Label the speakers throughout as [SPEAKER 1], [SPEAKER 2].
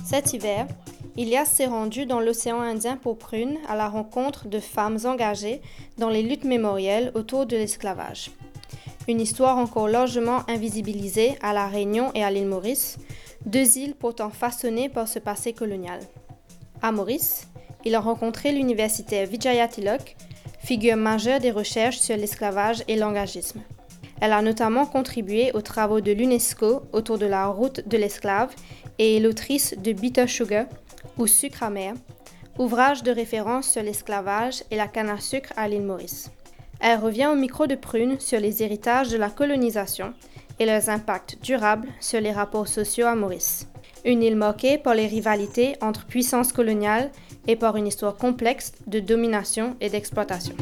[SPEAKER 1] Cet hiver, Ilias s'est rendu dans l'océan Indien pour Prune à la rencontre de femmes engagées dans les luttes mémorielles autour de l'esclavage. Une histoire encore largement invisibilisée à La Réunion et à l'île Maurice, deux îles pourtant façonnées par ce passé colonial. À Maurice, il a rencontré l'universitaire Vijaya Tilok, figure majeure des recherches sur l'esclavage et l'engagisme. Elle a notamment contribué aux travaux de l'UNESCO autour de la route de l'esclave et est l'autrice de Bitter Sugar, ou Sucre amer, ouvrage de référence sur l'esclavage et la canne à sucre à l'île Maurice. Elle revient au micro de Prune sur les héritages de la colonisation et leurs impacts durables sur les rapports sociaux à Maurice. Une île marquée par les rivalités entre puissances coloniales et par une histoire complexe de domination et d'exploitation.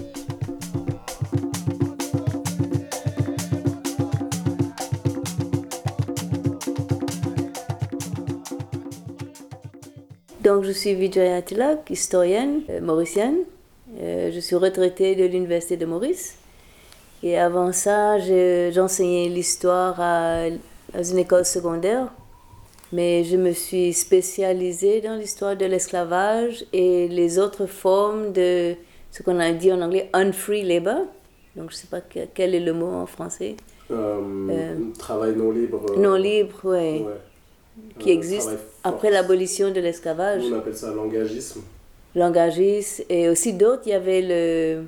[SPEAKER 2] Donc, je suis Vijaya Tilak, historienne mauricienne. Je suis retraitée de l'Université de Maurice. Et avant ça, j'enseignais l'histoire à une école secondaire. Mais je me suis spécialisée dans l'histoire de l'esclavage et les autres formes de ce qu'on a dit en anglais unfree labor. Donc, je ne sais pas quel est le mot en français.
[SPEAKER 3] Travail non libre.
[SPEAKER 2] Non libre, oui. Ouais. Qui existe après l'abolition de l'esclavage.
[SPEAKER 3] Nous, on appelle ça l'engagisme.
[SPEAKER 2] L'engagisme. Et aussi d'autres, il y avait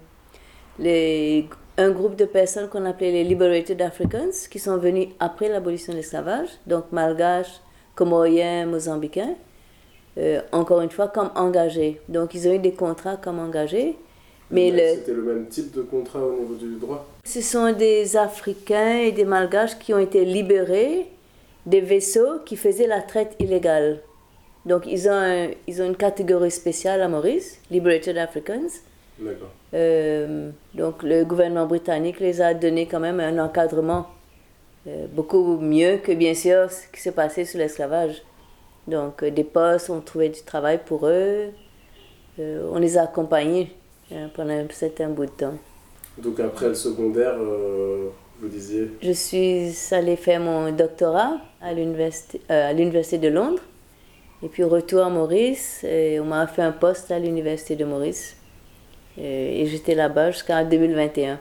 [SPEAKER 2] un groupe de personnes qu'on appelait les Liberated Africans, qui sont venus après l'abolition de l'esclavage, donc malgaches, comoriens, mozambicains, encore une fois, comme engagés. Donc, ils ont eu des contrats comme engagés.
[SPEAKER 3] Mais c'était le même type de contrat au niveau du droit?
[SPEAKER 2] Ce sont des Africains et des Malgaches qui ont été libérés des vaisseaux qui faisaient la traite illégale. Donc, ils ont une catégorie spéciale à Maurice, Liberated Africans.
[SPEAKER 3] D'accord.
[SPEAKER 2] Donc, le gouvernement britannique les a donné quand même un encadrement beaucoup mieux que, bien sûr, ce qui s'est passé sous l'esclavage. Donc, des postes, on trouvait du travail pour eux. On les a accompagnés pendant un certain bout de temps.
[SPEAKER 3] Donc, après le secondaire, vous disiez?
[SPEAKER 2] Je suis allée faire mon doctorat à l'Université de Londres. Et puis, retour à Maurice, et on m'a fait un poste à l'Université de Maurice. Et j'étais là-bas jusqu'en 2021.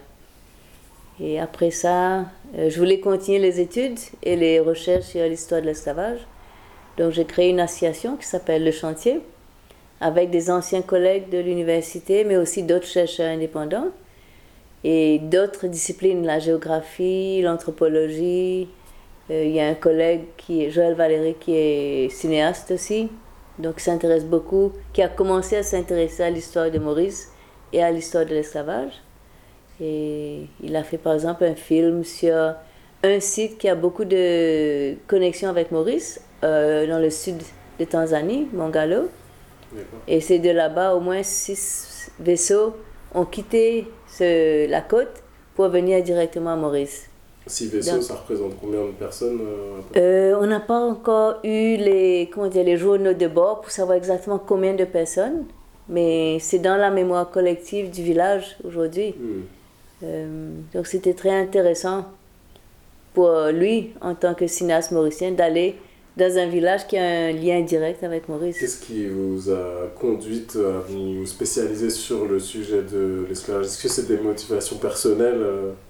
[SPEAKER 2] Et après ça, je voulais continuer les études et les recherches sur l'histoire de l'esclavage. Donc, j'ai créé une association qui s'appelle Le Chantier, avec des anciens collègues de l'université, mais aussi d'autres chercheurs indépendants. Et d'autres disciplines, la géographie, l'anthropologie. Il y a un collègue, Joël Valéry, qui est cinéaste aussi, donc qui s'intéresse beaucoup, qui a commencé à s'intéresser à l'histoire de Maurice et à l'histoire de l'esclavage. Et il a fait par exemple un film sur un site qui a beaucoup de connexions avec Maurice, dans le sud de Tanzanie, Mongalo.
[SPEAKER 3] D'accord.
[SPEAKER 2] Et c'est de là-bas, au moins 6 vaisseaux ont quitté la côte pour venir directement à Maurice.
[SPEAKER 3] 6 vaisseaux, donc, ça représente combien de personnes
[SPEAKER 2] on n'a pas encore eu les journaux de bord pour savoir exactement combien de personnes, mais c'est dans la mémoire collective du village aujourd'hui. Donc c'était très intéressant pour lui, en tant que cinéaste mauricien, d'aller dans un village qui a un lien direct avec Maurice.
[SPEAKER 3] Qu'est-ce qui vous a conduite à vous spécialiser sur le sujet de l'esclavage? Est-ce que c'est des motivations personnelles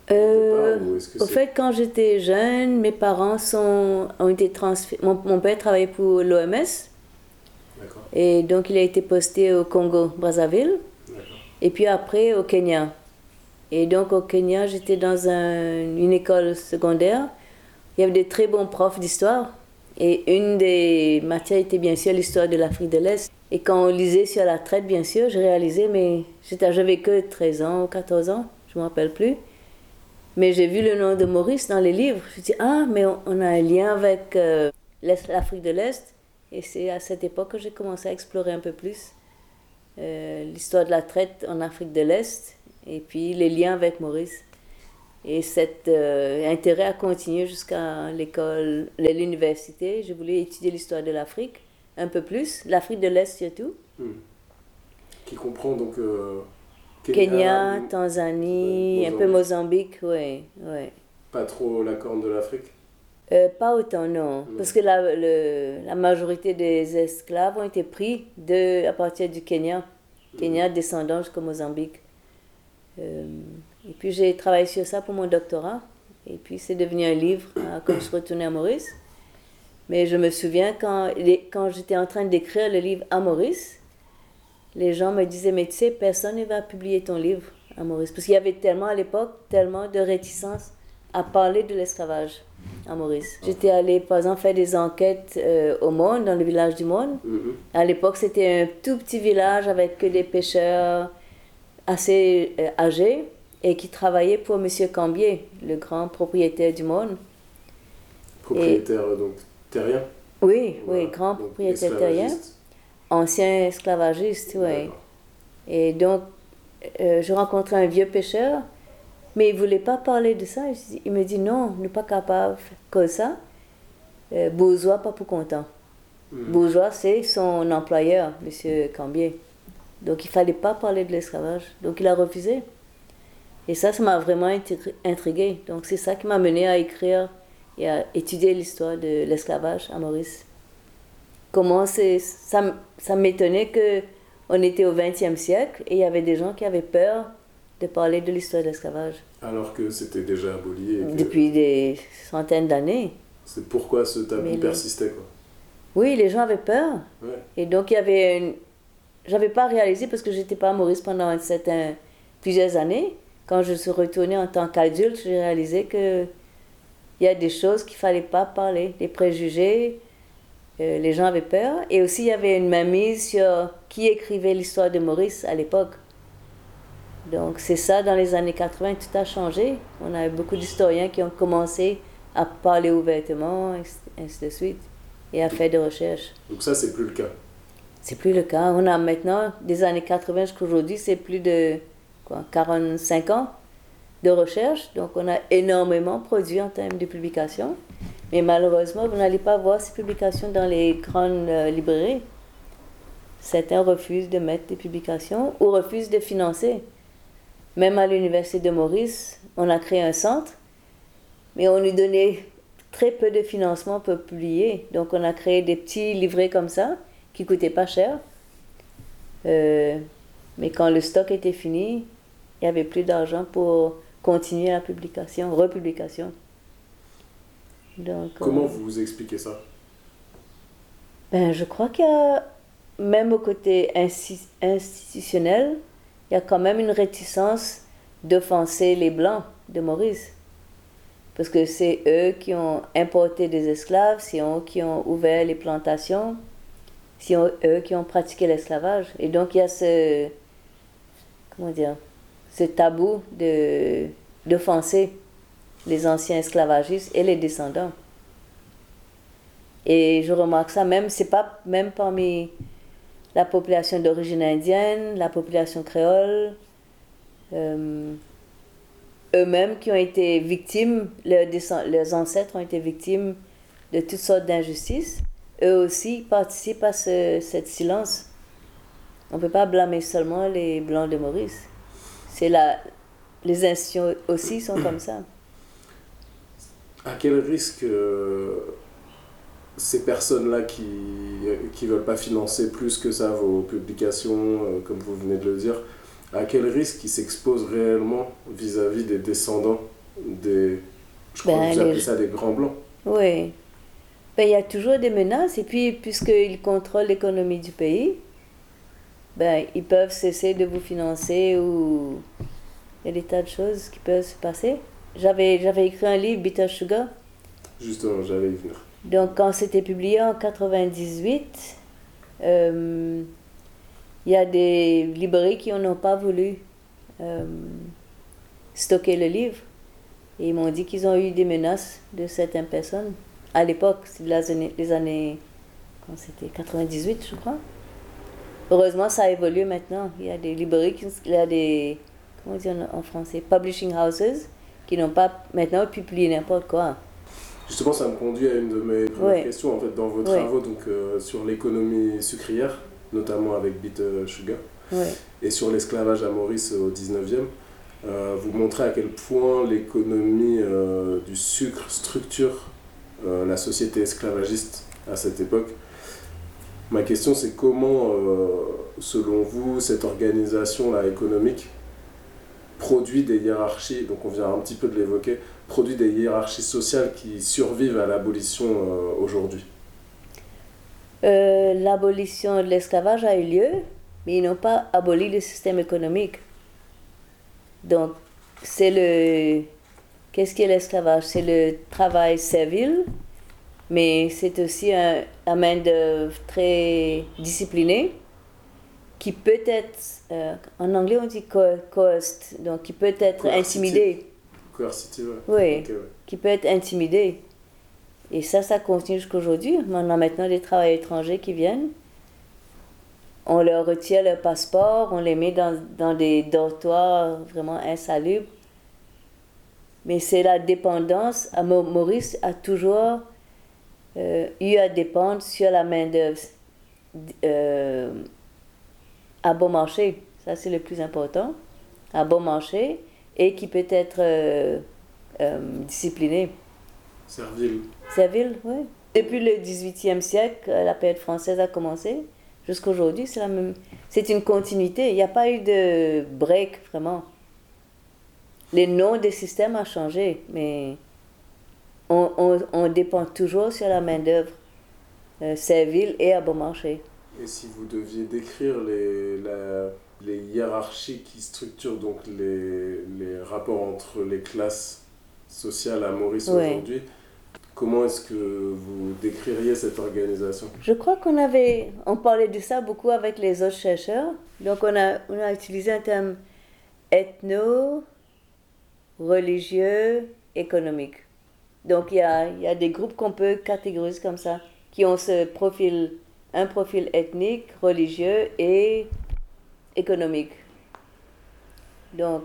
[SPEAKER 2] Au fait, quand j'étais jeune, mes parents ont été transférés. Mon père travaillait pour l'OMS.
[SPEAKER 3] D'accord.
[SPEAKER 2] Et donc il a été posté au Congo, Brazzaville.
[SPEAKER 3] D'accord.
[SPEAKER 2] Et puis après au Kenya. Et donc au Kenya, j'étais dans une école secondaire. Il y avait des très bons profs d'histoire. Et une des matières était bien sûr l'histoire de l'Afrique de l'Est. Et quand on lisait sur la traite, bien sûr, j'ai réalisé, mais j'avais que 13 ans ou 14 ans, je ne me rappelle plus. Mais j'ai vu le nom de Maurice dans les livres. Je me suis dit, mais on a un lien avec l'Afrique de l'Est. Et c'est à cette époque que j'ai commencé à explorer un peu plus l'histoire de la traite en Afrique de l'Est. Et puis les liens avec Maurice. Et cet intérêt a continué jusqu'à l'université. Je voulais étudier l'histoire de l'Afrique un peu plus, l'Afrique de l'Est surtout.
[SPEAKER 3] Qui comprend donc
[SPEAKER 2] Kenya, Tanzanie, un peu Mozambique, oui.
[SPEAKER 3] Pas trop la Corne de l'Afrique?
[SPEAKER 2] Pas autant, non. Parce que la majorité des esclaves ont été pris à partir du Kenya. Kenya descendant jusqu'au Mozambique. Et puis j'ai travaillé sur ça pour mon doctorat. Et puis c'est devenu un livre quand je suis retournée à Maurice. Mais je me souviens quand j'étais en train d'écrire le livre à Maurice, les gens me disaient, mais tu sais, personne ne va publier ton livre à Maurice. Parce qu'il y avait tellement à l'époque, tellement de réticence à parler de l'esclavage à Maurice. J'étais allée, par exemple, faire des enquêtes au Monde, dans le village du Monde. À l'époque, c'était un tout petit village avec que des pêcheurs assez âgés et qui travaillaient pour M. Cambier, le grand propriétaire du Monde.
[SPEAKER 3] Propriétaire, donc terrien?
[SPEAKER 2] Oui,
[SPEAKER 3] Voilà.
[SPEAKER 2] oui, grand
[SPEAKER 3] Donc,
[SPEAKER 2] propriétaire terrien. Ancien esclavagiste, oui. Et donc, je rencontrais un vieux pêcheur, mais il ne voulait pas parler de ça. Il me dit non, on n'est pas capable que ça. Bourgeois, pas pour content. Bourgeois, c'est son employeur, M. Cambier. Donc, il ne fallait pas parler de l'esclavage. Donc, il a refusé. Et ça m'a vraiment intriguée. Donc, c'est ça qui m'a menée à écrire et à étudier l'histoire de l'esclavage à Maurice. Comment ça m'étonnait qu'on était au XXe siècle et il y avait des gens qui avaient peur de parler de l'histoire de l'esclavage.
[SPEAKER 3] Alors que c'était déjà aboli.
[SPEAKER 2] Depuis des centaines d'années.
[SPEAKER 3] C'est pourquoi ce tabou persistait, quoi.
[SPEAKER 2] Oui, les gens avaient peur.
[SPEAKER 3] Ouais.
[SPEAKER 2] Et donc il y avait j'avais pas réalisé parce que j'étais pas à Maurice pendant plusieurs années. Quand je suis retournée en tant qu'adulte, j'ai réalisé que il y a des choses qu'il fallait pas parler, des préjugés. Les gens avaient peur. Et aussi, il y avait une mainmise sur qui écrivait l'histoire de Maurice à l'époque. Donc, c'est ça, dans les années 80, tout a changé. On a eu beaucoup d'historiens qui ont commencé à parler ouvertement, ainsi de suite, et à faire des recherches.
[SPEAKER 3] Donc ça, c'est plus le cas?
[SPEAKER 2] C'est plus le cas. On a maintenant, des années 80 jusqu'à aujourd'hui, c'est plus de 45 ans de recherche. Donc, on a énormément produit en termes de publications. Mais malheureusement, vous n'allez pas voir ces publications dans les grandes librairies. Certains refusent de mettre des publications ou refusent de financer. Même à l'Université de Maurice, on a créé un centre, mais on nous donnait très peu de financement pour publier. Donc on a créé des petits livrets comme ça, qui ne coûtaient pas cher. Mais quand le stock était fini, il n'y avait plus d'argent pour continuer la publication, republication. Donc,
[SPEAKER 3] comment vous expliquez ça?
[SPEAKER 2] Je crois qu'il y a, même au côté institutionnel, il y a quand même une réticence d'offenser les Blancs de Maurice. Parce que c'est eux qui ont importé des esclaves, c'est eux qui ont ouvert les plantations, c'est eux qui ont pratiqué l'esclavage. Et donc il y a ce tabou d'offenser les anciens esclavagistes et les descendants. Et je remarque ça même parmi la population d'origine indienne, la population créole, eux-mêmes qui ont été victimes, leurs ancêtres ont été victimes de toutes sortes d'injustices. Eux aussi participent à ce silence. On ne peut pas blâmer seulement les Blancs de Maurice. Les institutions aussi sont comme ça.
[SPEAKER 3] À quel risque ces personnes-là qui ne veulent pas financer plus que ça vos publications, comme vous venez de le dire, à quel risque ils s'exposent réellement vis-à-vis des descendants je crois que vous appelez ça des grands blancs?
[SPEAKER 2] Oui. Il y a toujours des menaces, et puis puisqu'ils contrôlent l'économie du pays, ils peuvent cesser de vous financer, ou il y a des tas de choses qui peuvent se passer. J'avais écrit un livre, Bitter Sugar.
[SPEAKER 3] Justement, j'allais y venir.
[SPEAKER 2] Donc, quand c'était publié en 98, il y a des librairies qui n'ont pas voulu stocker le livre. Et ils m'ont dit qu'ils ont eu des menaces de certaines personnes. À l'époque, c'est les années quand c'était 98, je crois. Heureusement, ça a évolué maintenant. Il y a des librairies, il y a des, comment on dit en français, publishing houses, qui n'ont pas maintenant publié n'importe quoi.
[SPEAKER 3] Justement, ça me conduit à une de mes premières questions. En fait, dans vos travaux donc, sur l'économie sucrière, notamment avec Bitter Sugar, et sur l'esclavage à Maurice au 19e, vous montrez à quel point l'économie du sucre structure la société esclavagiste à cette époque. Ma question, c'est comment, selon vous, cette organisation-là économique produit des hiérarchies, donc on vient un petit peu de l'évoquer, produit des hiérarchies sociales qui survivent à l'abolition aujourd'hui.
[SPEAKER 2] L'abolition de l'esclavage a eu lieu, mais ils n'ont pas aboli le système économique. Donc, qu'est-ce qu'est l'esclavage? C'est le travail servile, mais c'est aussi un main-d'œuvre très disciplinée qui peut être, en anglais on dit coerced, donc qui peut être intimidé.
[SPEAKER 3] Coercitive,
[SPEAKER 2] oui.
[SPEAKER 3] Okay, ouais.
[SPEAKER 2] Qui peut être intimidé. Et ça continue jusqu'aujourd'hui. On a maintenant des travailleurs étrangers qui viennent. On leur retire leur passeport, on les met dans des dortoirs vraiment insalubres. Mais c'est la dépendance. Maurice a toujours eu à dépendre sur la main-d'œuvre à bon marché. Ça, c'est le plus important. À bon marché et qui peut être discipliné.
[SPEAKER 3] Servile.
[SPEAKER 2] Servile, oui. Depuis le XVIIIe siècle, la période française a commencé. Jusqu'à aujourd'hui, c'est la même. C'est une continuité. Il n'y a pas eu de break, vraiment. Les noms des systèmes ont changé, mais on dépend toujours sur la main-d'œuvre servile et à bon marché.
[SPEAKER 3] Et si vous deviez décrire les hiérarchies qui structurent donc les rapports entre les classes sociales à Maurice aujourd'hui, comment est-ce que vous décririez cette organisation?
[SPEAKER 2] Je crois on parlait de ça beaucoup avec les autres chercheurs. Donc on a utilisé un terme ethno, religieux, économique. Donc il y a des groupes qu'on peut catégoriser comme ça, qui ont un profil ethnique, religieux et économique. Donc,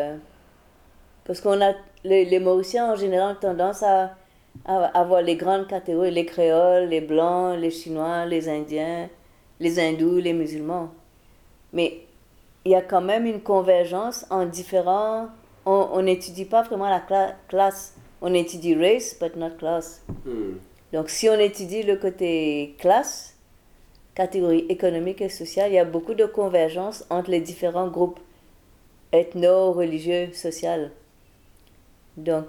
[SPEAKER 2] parce qu'on a les Mauriciens en général ont tendance à avoir les grandes catégories, les créoles, les blancs, les chinois, les indiens, les hindous, les musulmans. Mais il y a quand même une convergence en différents. On n'étudie pas vraiment la classe, on étudie race, but not class. Donc si on étudie le côté classe, catégorie économique et sociale, il y a beaucoup de convergence entre les différents groupes ethno, religieux, sociaux. Donc,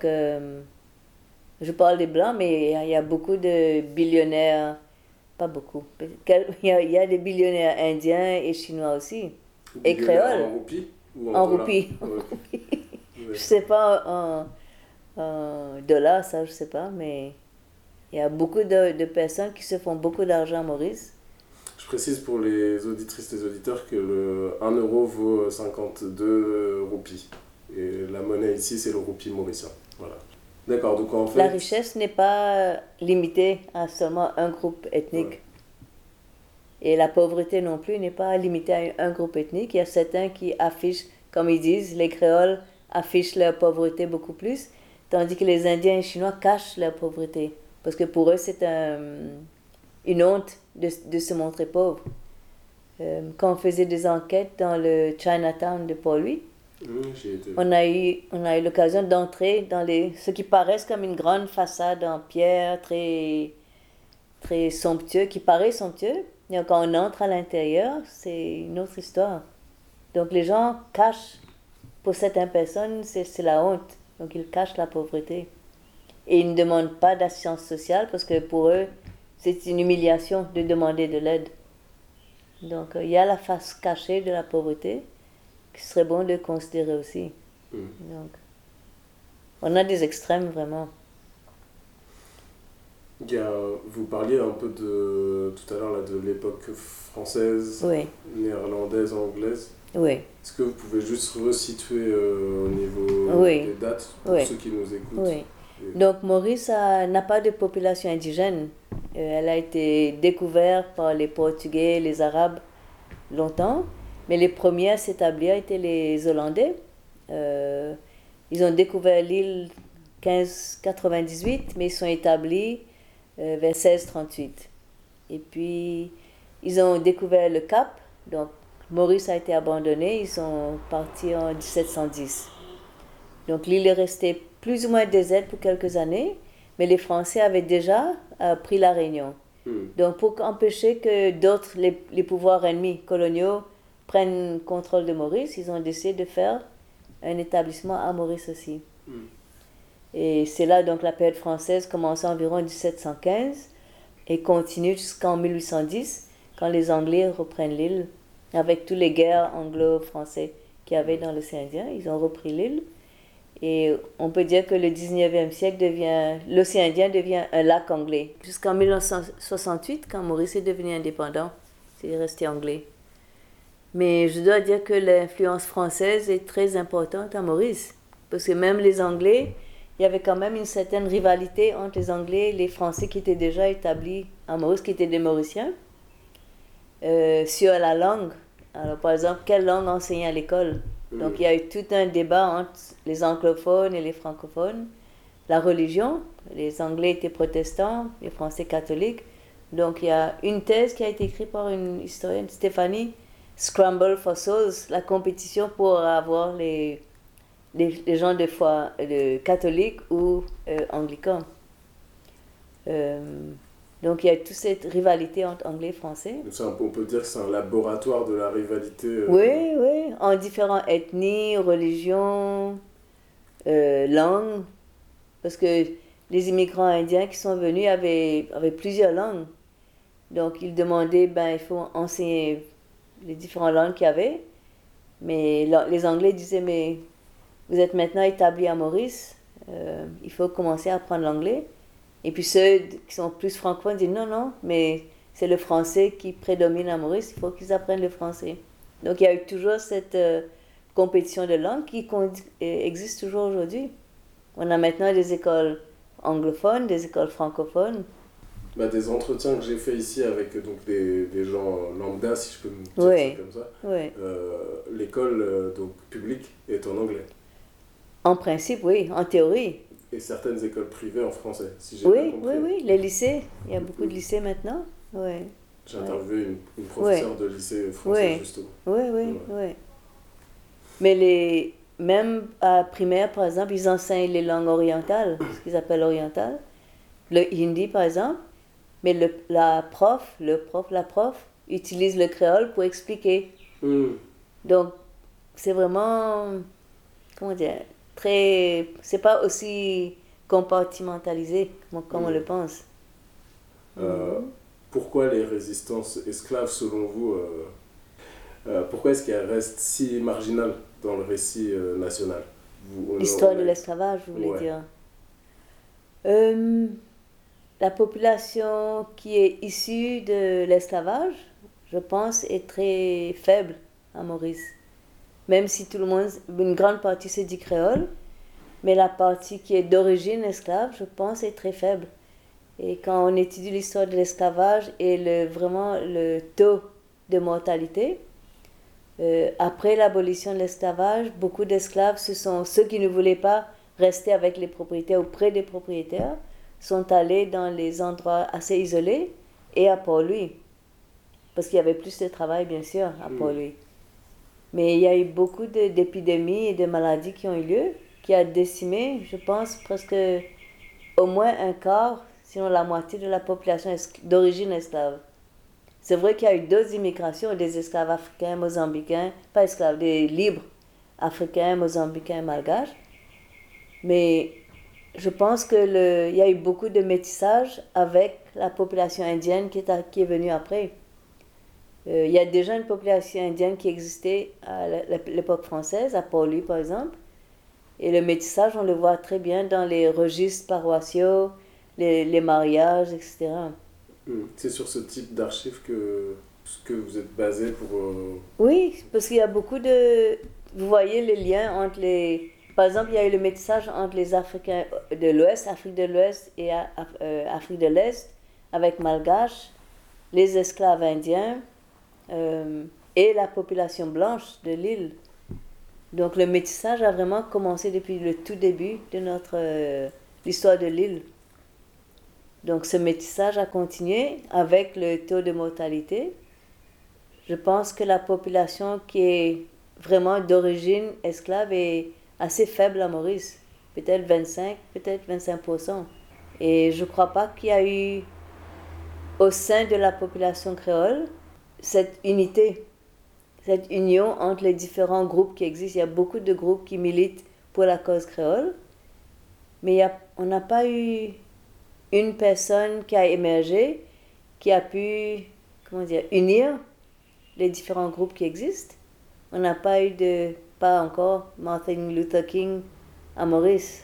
[SPEAKER 2] je parle des blancs, mais il y a beaucoup de billionnaires, pas beaucoup, il y a des billionnaires indiens et chinois aussi, et créoles.
[SPEAKER 3] En roupies ou
[SPEAKER 2] en roupies. Je sais pas en dollars, ça je sais pas, mais il y a beaucoup de personnes qui se font beaucoup d'argent à Maurice.
[SPEAKER 3] Je précise pour les auditrices et les auditeurs que le 1 euro vaut 52 roupies. Et la monnaie ici, c'est le roupie mauricien. Voilà. D'accord, donc en fait...
[SPEAKER 2] La richesse n'est pas limitée à seulement un groupe ethnique.
[SPEAKER 3] Ouais.
[SPEAKER 2] Et la pauvreté non plus n'est pas limitée à un groupe ethnique. Il y a certains qui affichent, comme ils disent, les créoles affichent leur pauvreté beaucoup plus, tandis que les Indiens et les Chinois cachent leur pauvreté. Parce que pour eux, c'est une honte de se montrer pauvre. Quand on faisait des enquêtes dans le Chinatown de Port-Louis, on a eu l'occasion d'entrer dans ce qui paraissent comme une grande façade en pierre, très, très somptueux, qui paraît somptueux. Et quand on entre à l'intérieur, c'est une autre histoire. Donc les gens cachent, pour certaines personnes, c'est la honte. Donc ils cachent la pauvreté. Et ils ne demandent pas d'assistance sociale parce que pour eux, c'est une humiliation de demander de l'aide. Donc il y a la face cachée de la pauvreté qui serait bon de considérer aussi. Donc, on a des extrêmes vraiment.
[SPEAKER 3] Vous parliez un peu tout à l'heure là, de l'époque française, néerlandaise, anglaise.
[SPEAKER 2] Oui.
[SPEAKER 3] Est-ce que vous pouvez juste resituer au niveau des dates pour ceux qui nous écoutent?
[SPEAKER 2] Oui. Donc Maurice n'a pas de population indigène. Elle a été découverte par les Portugais, les Arabes longtemps, mais les premiers à s'établir étaient les Hollandais. Ils ont découvert l'île 1598, mais ils sont établis vers 1638. Et puis, ils ont découvert le Cap, donc Maurice a été abandonné, ils sont partis en 1710. Donc l'île est restée plus ou moins déserte pour quelques années, Mais les Français avaient déjà pris la Réunion. Donc pour empêcher que d'autres, les pouvoirs ennemis coloniaux, prennent contrôle de Maurice, ils ont décidé de faire un établissement à Maurice aussi. Et c'est là donc la période française commence environ en 1715 et continue jusqu'en 1810 quand les Anglais reprennent l'île avec toutes les guerres anglo-français qu'il y avait dans l'océan Indien. Ils ont repris l'île et on peut dire que le 19e siècle l'océan Indien devient un lac anglais. Jusqu'en 1968 quand Maurice est devenu indépendant, c'est resté anglais. Mais je dois dire que l'influence française est très importante à Maurice parce que même les Anglais, il y avait quand même une certaine rivalité entre les Anglais et les Français qui étaient déjà établis à Maurice, qui étaient des Mauriciens, sur la langue. Alors, par exemple, quelle langue enseigner à l'école? Donc, il y a eu tout un débat entre les anglophones et les francophones. La religion, les Anglais étaient protestants, les Français catholiques. Donc, il y a une thèse qui a été écrite par une historienne, Stéphanie, Scramble for Souls, la compétition pour avoir les gens de foi catholiques ou anglicans. Donc il y a toute cette rivalité entre anglais et français.
[SPEAKER 3] On peut dire que c'est un laboratoire de la rivalité.
[SPEAKER 2] Oui, oui, en différentes ethnies, religions, langues. Parce que les immigrants indiens qui sont venus avaient plusieurs langues. Donc ils demandaient, il faut enseigner les différentes langues qu'il y avait. Mais les Anglais disaient, mais vous êtes maintenant établis à Maurice, il faut commencer à apprendre l'anglais. Et puis ceux qui sont plus francophones disent non, mais c'est le français qui prédomine à Maurice, il faut qu'ils apprennent le français. Donc il y a eu toujours cette compétition de langue qui existe toujours aujourd'hui. On a maintenant des écoles anglophones, des écoles francophones.
[SPEAKER 3] Des entretiens que j'ai fait ici avec donc, des gens lambda, si je peux me dire ça comme ça, l'école donc, publique est en anglais.
[SPEAKER 2] En principe, oui, en théorie.
[SPEAKER 3] Et certaines écoles privées en français, si j'ai bien compris.
[SPEAKER 2] Oui, les lycées, il y a beaucoup de lycées maintenant. Oui.
[SPEAKER 3] J'ai interviewé une professeure de lycée français, justement.
[SPEAKER 2] Oui. Mais même à primaire, par exemple, ils enseignent les langues orientales, ce qu'ils appellent orientales. Le hindi, par exemple. Mais la prof utilise le créole pour expliquer. Donc, c'est vraiment, comment dire, c'est pas aussi compartimentalisé comme on le pense.
[SPEAKER 3] Pourquoi les résistances esclaves, selon vous, pourquoi est-ce qu'elles restent si marginales dans le récit national?
[SPEAKER 2] L'histoire de l'esclavage, vous voulez dire? La population qui est issue de l'esclavage, je pense, est très faible à Maurice. Même si une grande partie se dit créole, mais la partie qui est d'origine esclave, je pense, est très faible. Et quand on étudie l'histoire de l'esclavage et vraiment le taux de mortalité, après l'abolition de l'esclavage, beaucoup d'esclaves, ce sont ceux qui ne voulaient pas rester avec les propriétaires ou près des propriétaires, sont allés dans les endroits assez isolés et à Port-Louis. Parce qu'il y avait plus de travail, bien sûr, à Port-Louis. Mais il y a eu beaucoup d'épidémies et de maladies qui ont eu lieu, qui a décimé, je pense, presque au moins un quart, sinon la moitié de la population d'origine esclave. C'est vrai qu'il y a eu d'autres immigrations, des esclaves africains, mozambicains, pas esclaves, des libres africains, mozambicains, malgaches. Mais je pense qu'il y a eu beaucoup de métissage avec la population indienne qui est venue après. Il y a déjà une population indienne qui existait à l'époque française, à Port-Louis par exemple. Et le métissage, on le voit très bien dans les registres paroissiaux, les mariages, etc.
[SPEAKER 3] C'est sur ce type d'archives que vous êtes basé pour...
[SPEAKER 2] Oui, parce qu'il y a beaucoup de... Vous voyez les liens entre les... Par exemple, il y a eu le métissage entre les Africains de l'Ouest, Afrique de l'Ouest et Afrique de l'Est, avec Malgaches, les esclaves indiens et la population blanche de l'île. Donc le métissage a vraiment commencé depuis le tout début de l'histoire de l'île. Donc ce métissage a continué avec le taux de mortalité. Je pense que la population qui est vraiment d'origine esclave est assez faible à Maurice, peut-être 25%. Et je ne crois pas qu'il y a eu, au sein de la population créole, cette unité, cette union entre les différents groupes qui existent. Il y a beaucoup de groupes qui militent pour la cause créole, mais on n'a pas eu une personne qui a émergé, qui a pu, comment dire, unir les différents groupes qui existent. On n'a pas eu pas encore, Martin Luther King à Maurice.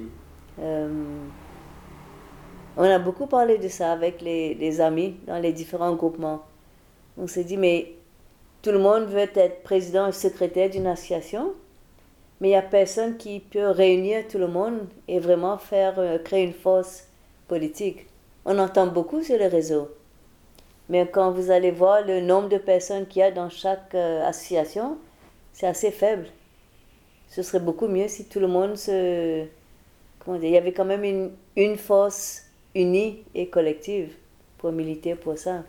[SPEAKER 2] On a beaucoup parlé de ça avec les amis dans les différents groupements. On s'est dit, mais tout le monde veut être président et secrétaire d'une association, mais il n'y a personne qui peut réunir tout le monde et vraiment créer une force politique. On entend beaucoup sur les réseaux, mais quand vous allez voir le nombre de personnes qu'il y a dans chaque association, c'est assez faible. Ce serait beaucoup mieux si tout le monde comment dire, il y avait quand même une force unie et collective pour militer pour ça.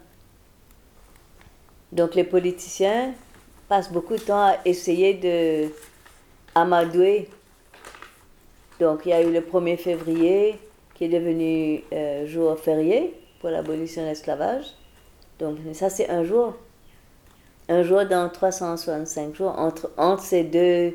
[SPEAKER 2] Donc les politiciens passent beaucoup de temps à essayer d'amadouer. Donc il y a eu le 1er février qui est devenu jour férié pour l'abolition de l'esclavage. Donc ça c'est un jour dans 365 jours entre le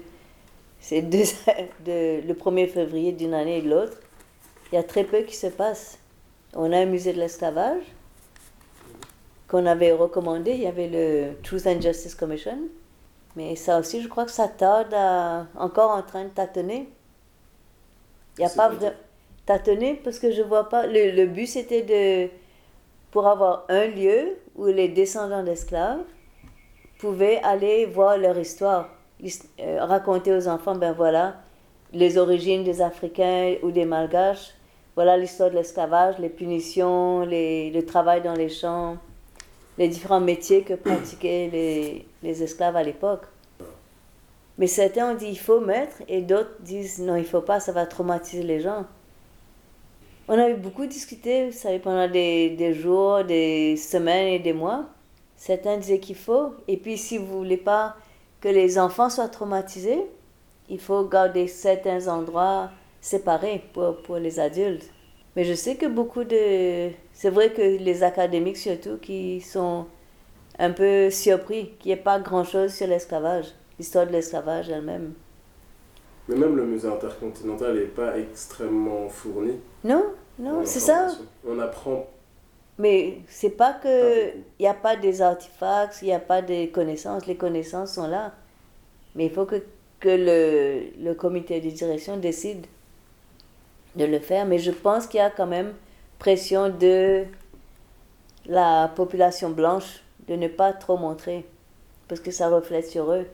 [SPEAKER 2] 1er février d'une année et de l'autre. Il y a très peu qui se passe. On a un musée de l'esclavage qu'on avait recommandé. Il y avait le Truth and Justice Commission. Mais ça aussi, je crois que ça tarde encore en train de tâtonner. Il n'y a pas vraiment tâtonner parce que je ne vois pas. Le but, c'était pour avoir un lieu où les descendants d'esclaves pouvaient aller voir leur histoire. Raconter aux enfants, ben voilà, les origines des Africains ou des Malgaches. Voilà l'histoire de l'esclavage, les punitions, le travail dans les champs, les différents métiers que pratiquaient les esclaves à l'époque. Mais certains ont dit il faut mettre et d'autres disent non, il ne faut pas, ça va traumatiser les gens. On avait beaucoup discuté, vous savez, pendant des jours, des semaines et des mois. Certains disaient qu'il faut. Et puis si vous ne voulez pas que les enfants soient traumatisés, il faut garder certains endroits séparés pour les adultes. Mais je sais que c'est vrai que les académiques surtout qui sont un peu surpris qu'il n'y ait pas grand-chose sur l'esclavage, l'histoire de l'esclavage elle-même.
[SPEAKER 3] Mais même le musée intercontinental n'est pas extrêmement fourni.
[SPEAKER 2] Non, c'est ça.
[SPEAKER 3] On apprend.
[SPEAKER 2] Mais c'est pas que il n'y a pas des artefacts, il n'y a pas des connaissances. Les connaissances sont là. Mais il faut que le comité de direction décide de le faire. Mais je pense qu'il y a quand même pression de la population blanche de ne pas trop montrer, parce que ça reflète sur eux.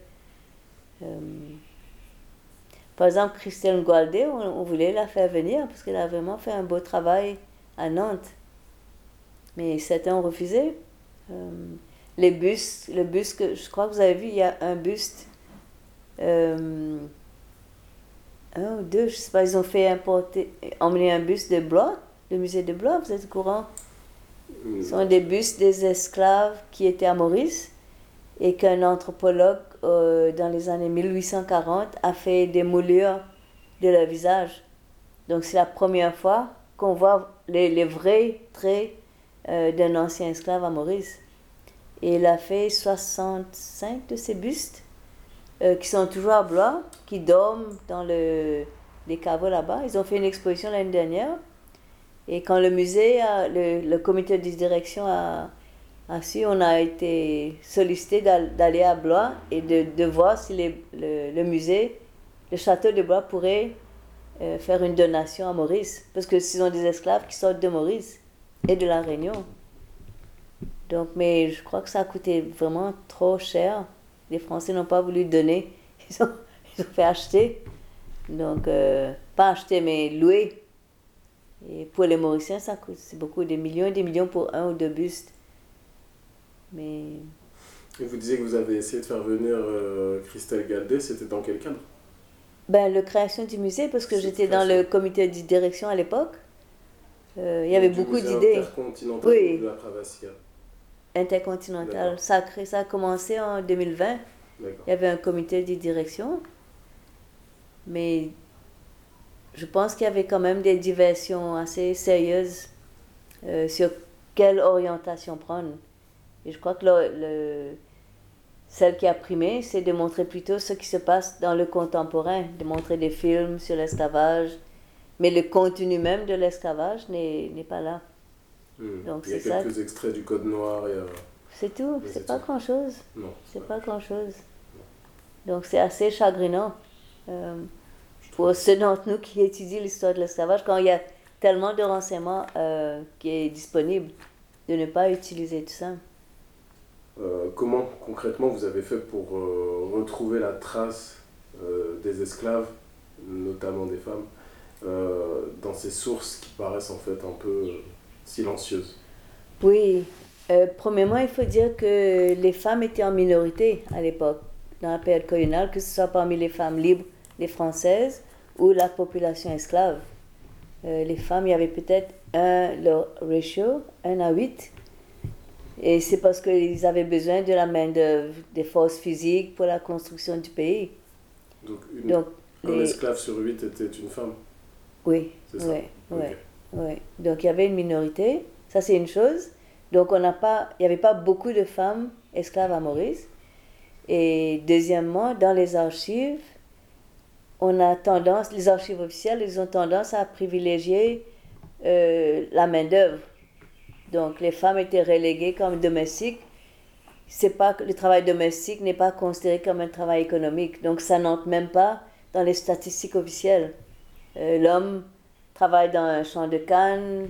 [SPEAKER 2] Par exemple, Christelle Gualdé, on voulait la faire venir, parce qu'elle a vraiment fait un beau travail à Nantes. Mais certains ont refusé. Le buste que je crois que vous avez vu, il y a un buste, un ou deux, je ne sais pas, ils ont fait emmener un buste de Blois, le musée de Blois, vous êtes au courant? Ce sont des bustes des esclaves qui étaient à Maurice et qu'un anthropologue dans les années 1840 a fait des moulures de leur visage. Donc c'est la première fois qu'on voit les vrais traits d'un ancien esclave à Maurice. Et il a fait 65 de ces bustes qui sont toujours à Blois, qui dorment dans les caveaux là-bas. Ils ont fait une exposition l'année dernière. Et quand le musée, le comité de direction a su, on a été sollicité d'aller à Blois et de voir si le musée, le château de Blois pourrait faire une donation à Maurice. Parce que ce sont des esclaves qui sortent de Maurice et de la Réunion. Donc, mais je crois que ça a coûté vraiment trop cher. Les Français n'ont pas voulu donner. Ils ont fait acheter. Donc, pas acheter, mais louer. Et pour les Mauriciens, ça coûte beaucoup, des millions et des millions pour un ou deux bustes. Mais...
[SPEAKER 3] Et vous disiez que vous avez essayé de faire venir Christelle Gualdé, c'était dans quel cadre?
[SPEAKER 2] La création du musée, parce que j'étais dans le comité de direction à l'époque. Il y avait beaucoup d'idées.
[SPEAKER 3] Intercontinental
[SPEAKER 2] oui.
[SPEAKER 3] De la Pravassia.
[SPEAKER 2] Intercontinental. Ça a commencé en 2020.
[SPEAKER 3] D'accord.
[SPEAKER 2] Il y avait un comité de direction. Mais je pense qu'il y avait quand même des diversions assez sérieuses sur quelle orientation prendre. Et je crois que celle qui a primé, c'est de montrer plutôt ce qui se passe dans le contemporain, de montrer des films sur l'esclavage, mais le contenu même de l'esclavage n'est pas là.
[SPEAKER 3] Donc, il y a quelques extraits du Code noir.
[SPEAKER 2] C'est tout, c'est pas grand-chose.
[SPEAKER 3] Non.
[SPEAKER 2] C'est pas grand-chose. Donc c'est assez chagrinant pour ceux d'entre nous qui étudient l'histoire de l'esclavage, quand il y a tellement de renseignements qui est disponible, de ne pas utiliser tout ça.
[SPEAKER 3] Comment concrètement vous avez fait pour retrouver la trace des esclaves, notamment des femmes, dans ces sources qui paraissent en fait un peu silencieuses?
[SPEAKER 2] Oui, premièrement, il faut dire que les femmes étaient en minorité à l'époque, dans la période coloniale, que ce soit parmi les femmes libres, les françaises, ou la population esclave. Les femmes, il y avait peut-être leur ratio, 1 à 8. Et c'est parce qu'ils avaient besoin de la main-d'œuvre, des forces physiques pour la construction du pays.
[SPEAKER 3] Donc un esclave sur 8 était une femme?
[SPEAKER 2] Oui,
[SPEAKER 3] c'est ça?
[SPEAKER 2] Oui. Donc il y avait une minorité, ça c'est une chose. Donc il n'y avait pas beaucoup de femmes esclaves à Maurice. Et deuxièmement, dans les archives, les archives officielles, ils ont tendance à privilégier la main-d'œuvre. Donc les femmes étaient reléguées comme domestiques. Le travail domestique n'est pas considéré comme un travail économique. Donc ça n'entre même pas dans les statistiques officielles. L'homme travaille dans un champ de canne,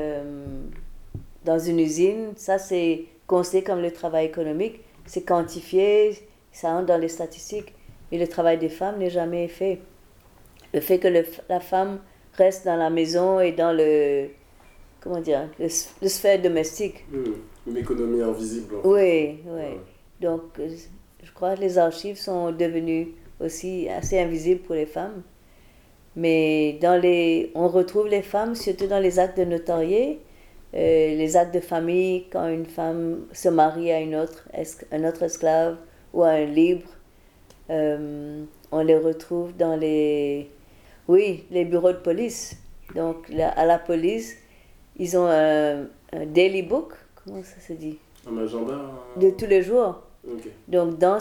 [SPEAKER 2] dans une usine. Ça c'est considéré comme le travail économique. C'est quantifié, ça entre dans les statistiques. Mais le travail des femmes n'est jamais fait. Le fait que la femme reste dans la maison et dans le sphère domestique.
[SPEAKER 3] Une économie invisible.
[SPEAKER 2] Oui. Donc, je crois que les archives sont devenues aussi assez invisibles pour les femmes. Mais on retrouve les femmes surtout dans les actes de notarié, les actes de famille, quand une femme se marie à un autre esclave ou à un libre. On les retrouve dans les bureaux de police. Donc, à la police, ils ont un daily book, comment ça se dit?
[SPEAKER 3] Un agenda?
[SPEAKER 2] De tous les jours.
[SPEAKER 3] Okay.
[SPEAKER 2] Donc, dans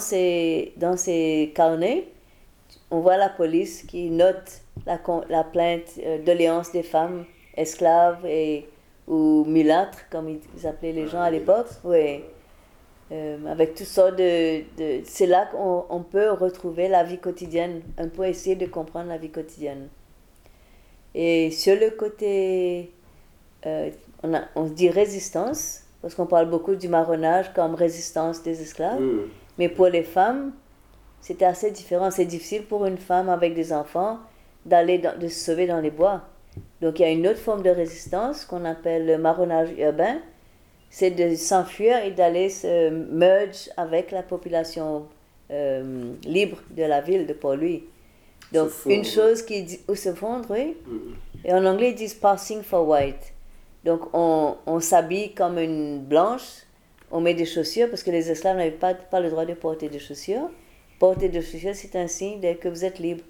[SPEAKER 2] ces carnets, on voit la police qui note la plainte, doléance des femmes esclaves ou mulâtres, comme ils appelaient les gens à l'époque. Oui. Avec toutes sortes c'est là qu'on peut retrouver la vie quotidienne. On peut essayer de comprendre la vie quotidienne. Et sur le côté, on se dit résistance, parce qu'on parle beaucoup du marronnage comme résistance des esclaves. Mais pour les femmes, c'était assez différent. C'est difficile pour une femme avec des enfants de se sauver dans les bois. Donc il y a une autre forme de résistance qu'on appelle le marronnage urbain. C'est de s'enfuir et d'aller se merge avec la population libre de la ville de Port-Louis. Donc une chose ou se fondre, oui. Et en anglais ils disent passing for white. Donc on s'habille comme une blanche, on met des chaussures parce que les esclaves n'avaient pas le droit de porter des chaussures. Porter des chaussures, c'est un signe que vous êtes libre.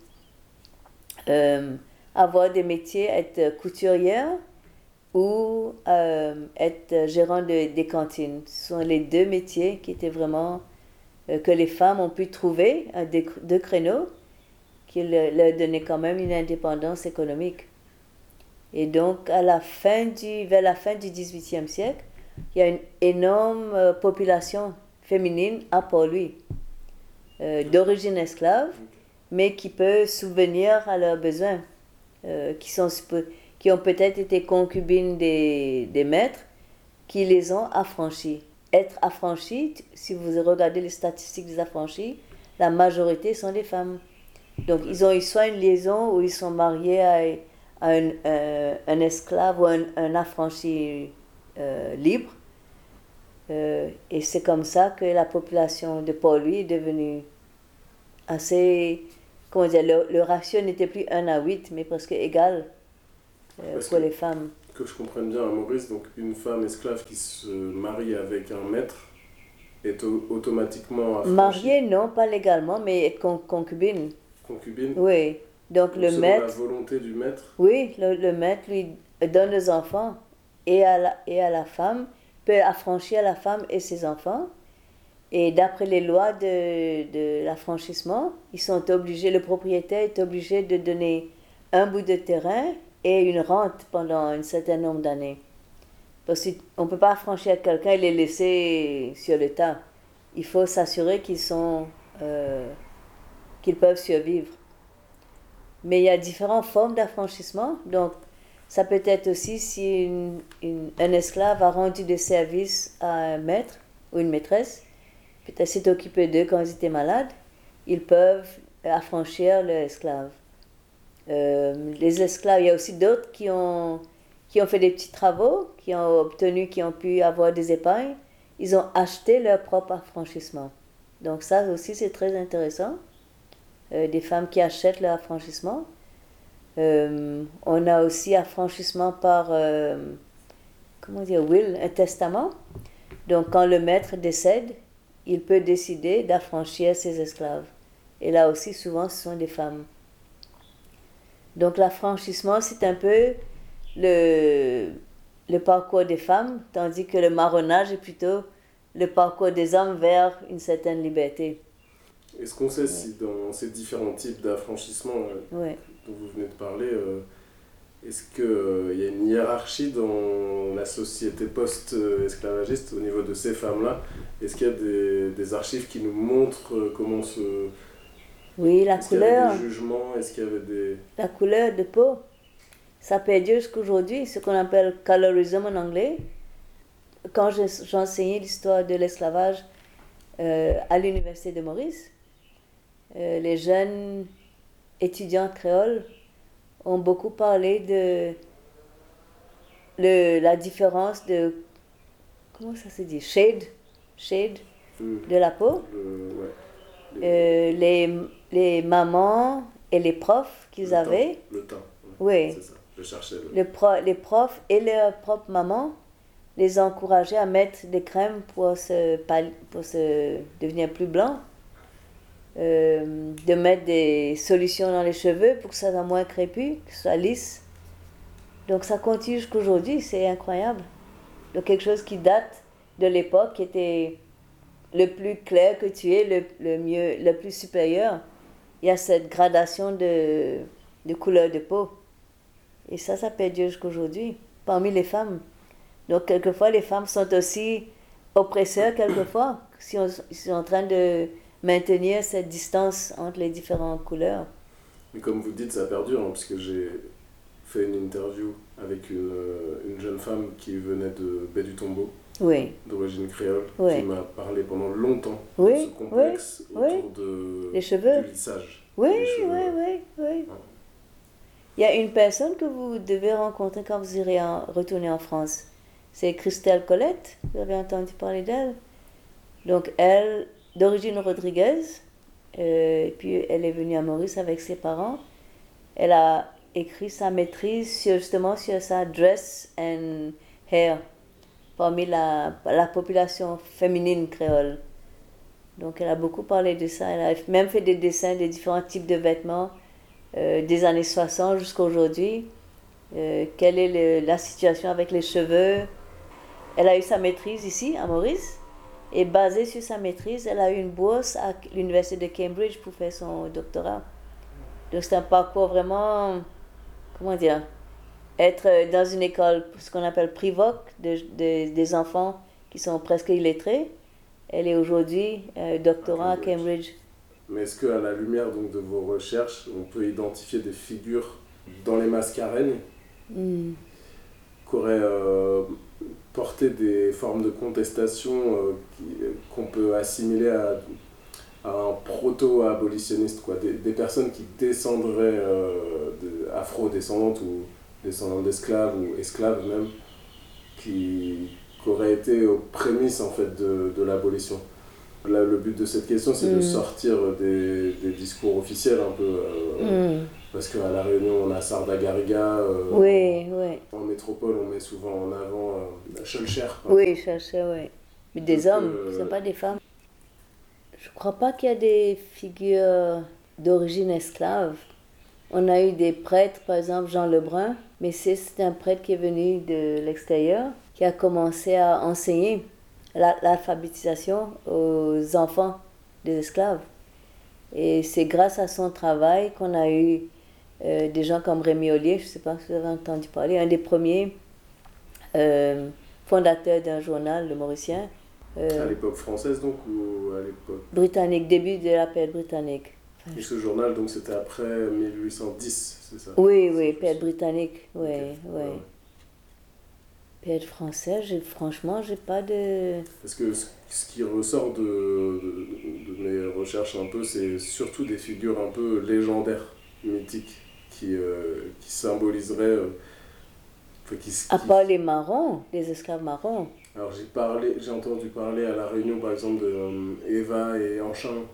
[SPEAKER 2] Avoir des métiers, être couturière ou être gérant des cantines. Ce sont les deux métiers qui étaient vraiment que les femmes ont pu trouver, deux créneaux qui leur donnaient quand même une indépendance économique. Et donc, vers la fin du XVIIIe siècle, il y a une énorme population féminine à Port-Louis, d'origine esclave, mais qui peut subvenir à leurs besoins, qui ont peut-être été concubines des maîtres, qui les ont affranchis. Être affranchis, si vous regardez les statistiques des affranchis, la majorité sont des femmes. Donc, ils ont eu soit une liaison où ils sont mariés à un esclave ou un affranchi libre. Et c'est comme ça que la population de Port-Louis est devenue assez... Comment dire, le ratio n'était plus 1 à 8, mais presque égal pour les femmes.
[SPEAKER 3] Que je comprenne bien, à Maurice, donc une femme esclave qui se marie avec un maître est automatiquement affranchie.
[SPEAKER 2] Mariée, non, pas légalement, mais concubine.
[SPEAKER 3] Concubine?
[SPEAKER 2] Oui. Donc le
[SPEAKER 3] selon
[SPEAKER 2] maître,
[SPEAKER 3] la volonté du maître.
[SPEAKER 2] oui, le maître lui donne les enfants et à la femme, peut affranchir la femme et ses enfants. Et d'après les lois de l'affranchissement, ils sont obligés, le propriétaire est obligé de donner un bout de terrain et une rente pendant un certain nombre d'années. Parce qu'on ne peut pas affranchir quelqu'un et les laisser sur le tas. Il faut s'assurer qu'ils peuvent survivre. Mais il y a différentes formes d'affranchissement. Donc, ça peut être aussi si un esclave a rendu des services à un maître ou une maîtresse, peut-être s'est occupé d'eux quand ils étaient malades, ils peuvent affranchir l'esclave. Les esclaves, il y a aussi d'autres qui ont fait des petits travaux, qui ont pu avoir des épargnes. Ils ont acheté leur propre affranchissement. Donc ça aussi, c'est très intéressant. Des femmes qui achètent leur affranchissement. On a aussi affranchissement par, will, un testament. Donc quand le maître décède, il peut décider d'affranchir ses esclaves. Et là aussi, souvent, ce sont des femmes. Donc l'affranchissement, c'est un peu le parcours des femmes, tandis que le marronnage est plutôt le parcours des hommes vers une certaine liberté.
[SPEAKER 3] Est-ce qu'on sait si dans ces différents types d'affranchissement dont vous venez de parler, est-ce qu'il y a une hiérarchie dans la société post-esclavagiste au niveau de ces femmes-là? Est-ce qu'il y a des archives qui nous montrent comment se...
[SPEAKER 2] Oui, la couleur.
[SPEAKER 3] Est-ce qu'il y avait des jugements? Est-ce qu'il y avait des...
[SPEAKER 2] La couleur de peau. Ça perdure jusqu'aujourd'hui, ce qu'on appelle colorism en anglais. Quand j'enseignais l'histoire de l'esclavage à l'université de Maurice, les jeunes étudiants créoles ont beaucoup parlé de la différence de, comment ça se dit, shade de la peau. Les mamans et les profs qu'ils avaient.
[SPEAKER 3] Le teint.
[SPEAKER 2] Oui.
[SPEAKER 3] C'est ça, je cherchais
[SPEAKER 2] les profs et leurs propres mamans les encourageaient à mettre des crèmes pour se devenir plus blanc. De mettre des solutions dans les cheveux pour que ça soit moins crépus, que ce soit lisse. Donc ça continue jusqu'aujourd'hui, c'est incroyable. Donc quelque chose qui date de l'époque, qui était le plus clair que tu es, le plus supérieur. Il y a cette gradation de couleur de peau. Et ça perdure jusqu'aujourd'hui, parmi les femmes. Donc quelquefois, les femmes sont aussi oppresseurs, quelquefois, si on sont en train de maintenir cette distance entre les différentes couleurs.
[SPEAKER 3] Mais comme vous dites, ça perdure, hein, parce que j'ai fait une interview avec une jeune femme qui venait de Baie du Tombeau, d'origine créole, qui m'a parlé pendant longtemps de ce complexe autour
[SPEAKER 2] les cheveux.
[SPEAKER 3] Du lissage.
[SPEAKER 2] Oui. Il y a une personne que vous devez rencontrer quand vous irez retourner en France. C'est Christelle Colette, vous avez entendu parler d'elle. Donc elle, d'origine Rodriguez, puis elle est venue à Maurice avec ses parents. Elle a écrit sa maîtrise justement sur sa dress and hair parmi la population féminine créole. Donc elle a beaucoup parlé de ça. Elle a même fait des dessins des différents types de vêtements des années 60 jusqu'à aujourd'hui. Quelle est la situation avec les cheveux. Elle a eu sa maîtrise ici à Maurice. Et basée sur sa maîtrise, elle a eu une bourse à l'université de Cambridge pour faire son doctorat. Donc c'est un parcours vraiment, être dans une école, ce qu'on appelle Privoc, des enfants qui sont presque illettrés. Elle est aujourd'hui doctorat à Cambridge.
[SPEAKER 3] Mais est-ce qu'à la lumière donc, de vos recherches, on peut identifier des figures dans les Mascareignes qu'auraient porté des formes de contestation qu'on peut assimiler à un proto-abolitionniste, quoi. Des personnes qui descendraient afro-descendantes ou descendantes d'esclaves ou esclaves même, qui auraient été aux prémices en fait de l'abolition. Là, le but de cette question, c'est de sortir des discours officiels un peu, parce qu'à La Réunion, on a Sarda Gariga. En métropole, on met souvent en avant Schulcher.
[SPEAKER 2] Oui, Schulcher, oui. Mais des hommes, ce ne sont pas des femmes. Je ne crois pas qu'il y a des figures d'origine esclave. On a eu des prêtres, par exemple Jean Lebrun, mais c'est un prêtre qui est venu de l'extérieur, qui a commencé à enseigner l'alphabétisation aux enfants des esclaves. Et c'est grâce à son travail qu'on a eu des gens comme Rémi Ollier, je ne sais pas si vous avez entendu parler, un des premiers fondateurs d'un journal, le Mauricien.
[SPEAKER 3] À l'époque française donc, ou à l'époque
[SPEAKER 2] britannique, début de la période britannique.
[SPEAKER 3] Et ce journal, donc c'était après 1810, c'est ça?
[SPEAKER 2] Oui, période britannique, oui,
[SPEAKER 3] Okay.
[SPEAKER 2] oui. Période française, franchement, j'ai pas de...
[SPEAKER 3] Parce que ce qui ressort de mes recherches un peu, c'est surtout des figures un peu légendaires, mythiques, qui symboliseraient...
[SPEAKER 2] À part les marrons, les esclaves marrons.
[SPEAKER 3] Alors j'ai entendu parler à La Réunion par exemple de Eva et Anchin,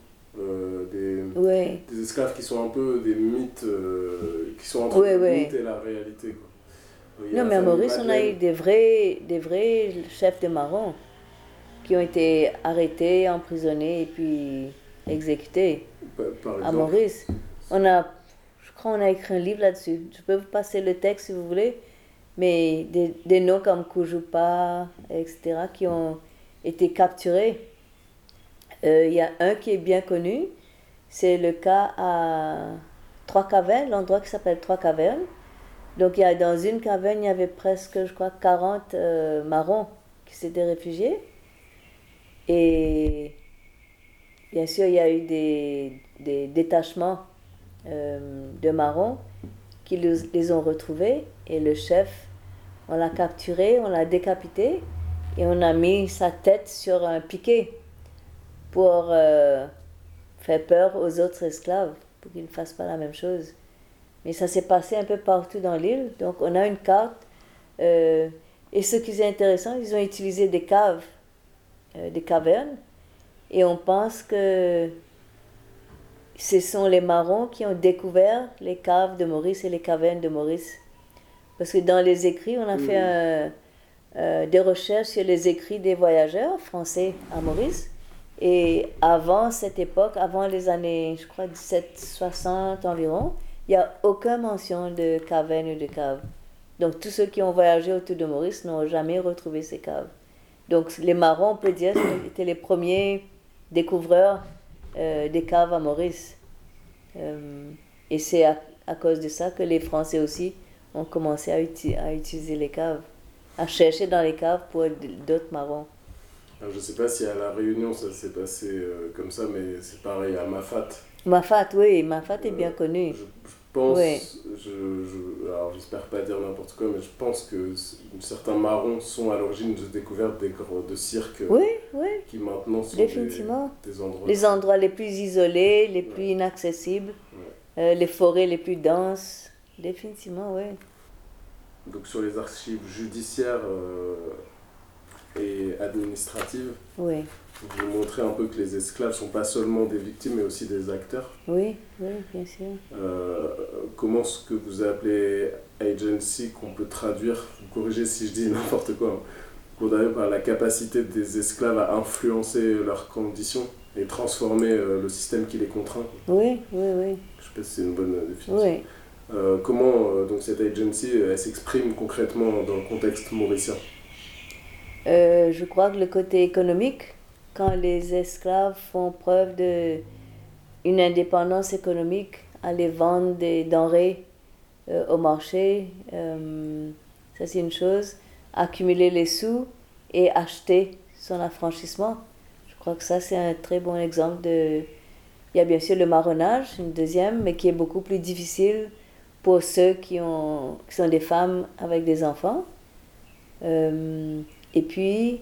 [SPEAKER 3] des esclaves qui sont un peu des mythes, qui sont entre le mythe et la réalité, quoi.
[SPEAKER 2] Non, mais à Maurice, on a eu des vrais chefs de marrons qui ont été arrêtés, emprisonnés et puis exécutés.
[SPEAKER 3] Par exemple,
[SPEAKER 2] à Maurice. Je crois qu'on a écrit un livre là-dessus. Je peux vous passer le texte si vous voulez. Mais des noms comme Kujupa, etc., qui ont été capturés. Il y a un qui est bien connu, c'est le cas à Trois-Cavernes, l'endroit qui s'appelle Trois-Cavernes. Donc dans une caverne, il y avait presque, je crois, 40 marrons qui s'étaient réfugiés. Et bien sûr, il y a eu des détachements de marrons qui les ont retrouvés. Et le chef, on l'a capturé, on l'a décapité et on a mis sa tête sur un piquet pour faire peur aux autres esclaves, pour qu'ils ne fassent pas la même chose. Mais ça s'est passé un peu partout dans l'île, donc on a une carte. Et ce qui est intéressant, ils ont utilisé des caves, des cavernes, et on pense que ce sont les marrons qui ont découvert les caves de Maurice et les cavernes de Maurice. Parce que dans les écrits, on a fait des recherches sur les écrits des voyageurs français à Maurice. Et avant cette époque, avant les années, je crois, 1760 environ, il n'y a aucune mention de cavernes ou de caves. Donc tous ceux qui ont voyagé autour de Maurice n'ont jamais retrouvé ces caves. Donc les marrons, on peut dire, étaient les premiers découvreurs des caves à Maurice. Et c'est à cause de ça que les Français aussi ont commencé à utiliser les caves, à chercher dans les caves pour d'autres marrons.
[SPEAKER 3] Alors, je ne sais pas si à La Réunion ça s'est passé comme ça, mais c'est pareil à Mafat.
[SPEAKER 2] Mafat, oui, Mafat est bien connu.
[SPEAKER 3] Je pense, alors j'espère pas dire n'importe quoi, mais je pense que certains marrons sont à l'origine de découverte de cirques qui maintenant sont
[SPEAKER 2] définitivement
[SPEAKER 3] des endroits...
[SPEAKER 2] Les endroits les plus isolés, les plus inaccessibles, les forêts les plus denses, définitivement, oui.
[SPEAKER 3] Donc sur les archives judiciaires et administratives, vous montrez un peu que les esclaves ne sont pas seulement des victimes, mais aussi des acteurs.
[SPEAKER 2] Oui, bien sûr.
[SPEAKER 3] Comment ce que vous appelez agency, qu'on peut traduire, vous corrigez si je dis n'importe quoi, condamné par la capacité des esclaves à influencer leurs conditions et transformer le système qui les contraint.
[SPEAKER 2] Oui.
[SPEAKER 3] Je ne sais pas si c'est une bonne définition.
[SPEAKER 2] Oui.
[SPEAKER 3] Comment donc cette agency elle s'exprime concrètement dans le contexte mauricien?
[SPEAKER 2] Je crois que le côté économique, quand les esclaves font preuve d'une indépendance économique, aller vendre des denrées au marché, ça c'est une chose. Accumuler les sous et acheter son affranchissement. Je crois que ça c'est un très bon exemple de... Il y a bien sûr le marronnage, une deuxième, mais qui est beaucoup plus difficile pour ceux qui sont des femmes avec des enfants. Et puis,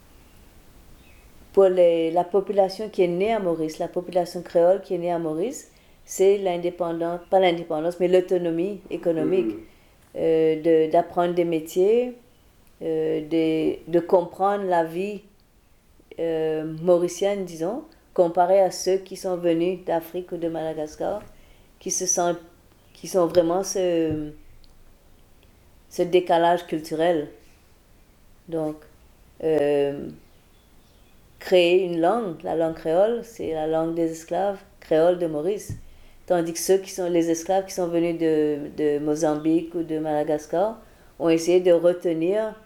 [SPEAKER 2] pour la population qui est née à Maurice, la population créole qui est née à Maurice, c'est l'indépendance, pas l'indépendance, mais l'autonomie économique, d'apprendre des métiers, de comprendre la vie mauricienne, disons, comparée à ceux qui sont venus d'Afrique ou de Madagascar, qui sont vraiment ce décalage culturel. Donc, créer une langue, la langue créole, c'est la langue des esclaves créoles de Maurice. Tandis que les esclaves qui sont venus de Mozambique ou de Madagascar ont essayé de retenir